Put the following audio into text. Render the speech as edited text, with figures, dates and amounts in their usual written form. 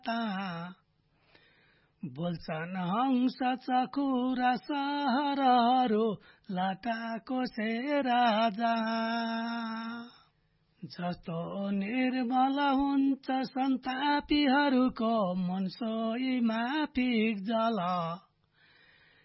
बोल्छन् हंस चकुरा सहरहरू लाटाको राजा जस्तो निर्मल हुन्छ सन्तापीहरूको मन सोही माफिक जल